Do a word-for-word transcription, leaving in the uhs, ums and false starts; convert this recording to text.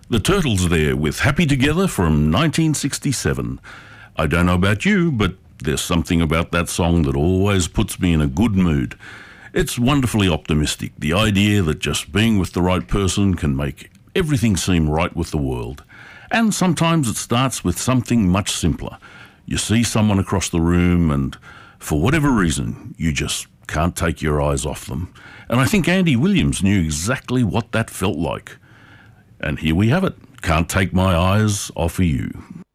The Turtles there with Happy Together from nineteen sixty-seven. I don't know about you, but there's something about that song that always puts me in a good mood. It's wonderfully optimistic, the idea that just being with the right person can make everything seem right with the world. And sometimes it starts with something much simpler. You see someone across the room and, for whatever reason, you just can't take your eyes off them. And I think Andy Williams knew exactly what that felt like. And here we have it. Can't Take My Eyes Off of You.